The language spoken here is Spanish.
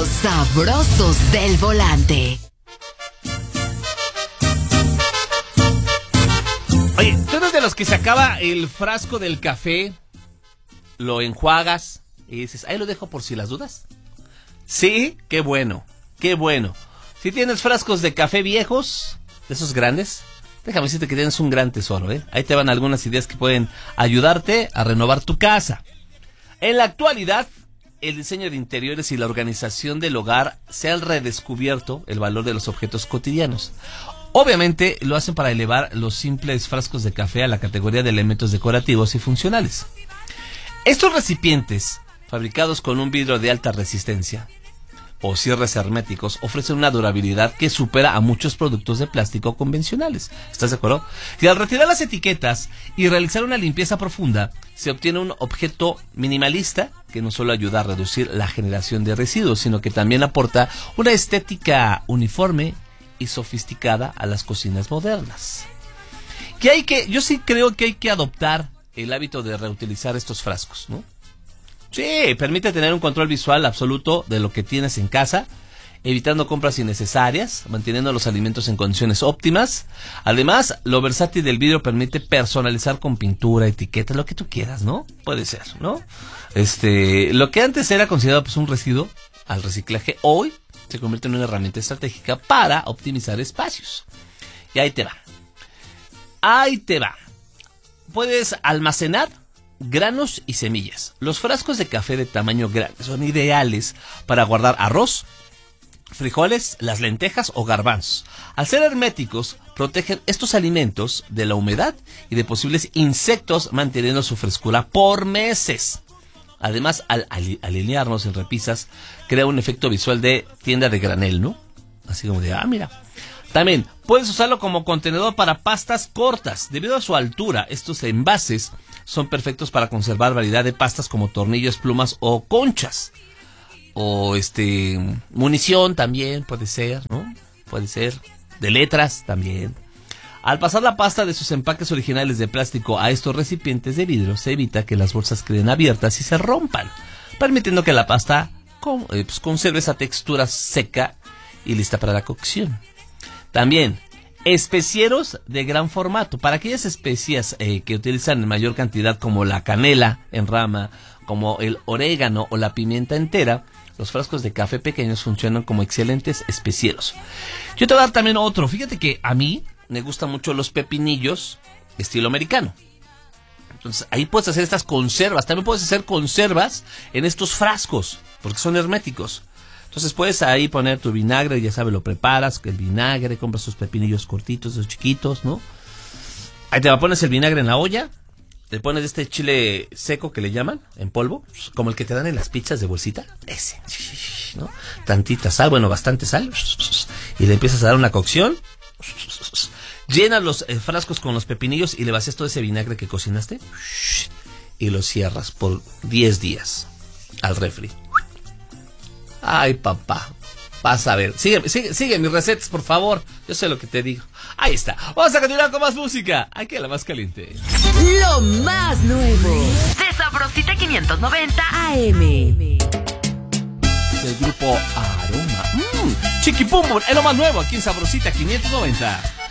Los sabrosos del volante. Oye, ¿tú eres de los que se acaba el frasco del café, lo enjuagas y dices, ahí lo dejo por si las dudas? Sí, qué bueno, qué bueno. Si tienes frascos de café viejos, de esos grandes, déjame decirte que tienes un gran tesoro, ¿eh? Ahí te van algunas ideas que pueden ayudarte a renovar tu casa. En la actualidad, el diseño de interiores y la organización del hogar se han redescubierto el valor de los objetos cotidianos. Obviamente lo hacen para elevar los simples frascos de café a la categoría de elementos decorativos y funcionales. Estos recipientes, fabricados con un vidrio de alta resistencia o cierres herméticos, ofrecen una durabilidad que supera a muchos productos de plástico convencionales. ¿Estás de acuerdo? Y al retirar las etiquetas y realizar una limpieza profunda, se obtiene un objeto minimalista que no solo ayuda a reducir la generación de residuos, sino que también aporta una estética uniforme y sofisticada a las cocinas modernas. Yo sí creo que hay que adoptar el hábito de reutilizar estos frascos, ¿no? Sí, permite tener un control visual absoluto de lo que tienes en casa, evitando compras innecesarias, manteniendo los alimentos en condiciones óptimas. Además, lo versátil del vidrio permite personalizar con pintura, etiqueta, lo que tú quieras, ¿no? Puede ser, ¿no? Lo que antes era considerado pues un residuo al reciclaje, hoy se convierte en una herramienta estratégica para optimizar espacios. Y ahí te va. Ahí te va. Puedes almacenar granos y semillas. Los frascos de café de tamaño grande son ideales para guardar arroz, frijoles, las lentejas o garbanzos. Al ser herméticos, protegen estos alimentos de la humedad y de posibles insectos, manteniendo su frescura por meses. Además, al alinearnos en repisas, crea un efecto visual de tienda de granel, ¿no? Así como de, mira. También puedes usarlo como contenedor para pastas cortas. Debido a su altura, estos envases son perfectos para conservar variedad de pastas como tornillos, plumas o conchas. O munición también puede ser, ¿no? Puede ser. De letras también. Al pasar la pasta de sus empaques originales de plástico a estos recipientes de vidrio, se evita que las bolsas queden abiertas y se rompan, permitiendo que la pasta conserve esa textura seca y lista para la cocción. También, especieros de gran formato. Para aquellas especias que utilizan en mayor cantidad, como la canela en rama, como el orégano o la pimienta entera, los frascos de café pequeños funcionan como excelentes especieros. Yo te voy a dar también otro. Fíjate que a mí me gustan mucho los pepinillos estilo americano. Entonces ahí puedes hacer estas conservas. También puedes hacer conservas en estos frascos, porque son herméticos. Entonces puedes ahí poner tu vinagre, ya sabes, lo preparas, el vinagre, compras tus pepinillos cortitos, esos chiquitos, ¿no? Ahí te pones el vinagre en la olla, le pones este chile seco que le llaman, en polvo, como el que te dan en las pizzas de bolsita, ese, ¿no? Tantita sal, bueno, bastante sal, y le empiezas a dar una cocción. Llenas los frascos con los pepinillos y le vacías todo ese vinagre que cocinaste y lo cierras por 10 días al refri. Ay, papá, vas a ver. Sigue mis recetas, por favor. Yo sé lo que te digo. Ahí está. Vamos a continuar con más música. Aquí en La Más Caliente. Lo más nuevo de Sabrosita 590 AM. El grupo Aroma. Chiqui Pum Pum es lo más nuevo aquí en Sabrosita 590.